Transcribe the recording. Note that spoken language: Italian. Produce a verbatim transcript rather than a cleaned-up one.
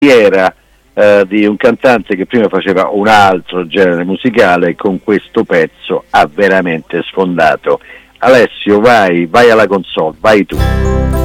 era eh, di un cantante che prima faceva un altro genere musicale, con questo pezzo ha veramente sfondato. Alessio, vai, vai alla console, vai tu.